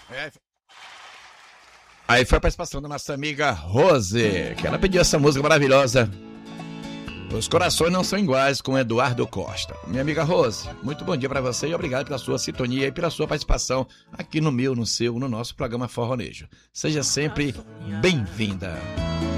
É. Aí foi a participação da nossa amiga Rose, que ela pediu essa música maravilhosa. Os corações não são iguais, com Eduardo Costa. Minha amiga Rose, muito bom dia para você e obrigado pela sua sintonia e pela sua participação aqui no meu, no seu, no nosso programa Forronejo. Seja sempre bem-vinda.